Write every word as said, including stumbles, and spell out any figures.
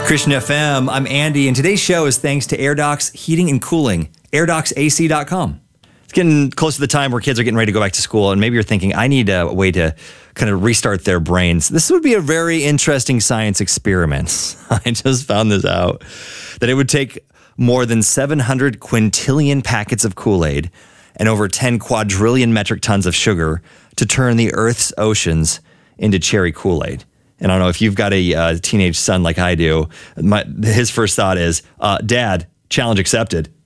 Christian F M, I'm Andy, and today's show is thanks to AirDocs Heating and Cooling, air docs A C dot com. It's getting close to the time where kids are getting ready to go back to school, and maybe you're thinking, I need a way to kind of restart their brains. This would be a very interesting science experiment. I just found this out, that it would take more than seven hundred quintillion packets of Kool-Aid and over ten quadrillion metric tons of sugar to turn the Earth's oceans into cherry Kool-Aid. And I don't know if you've got a uh, teenage son like I do, my, his first thought is, uh, Dad, challenge accepted.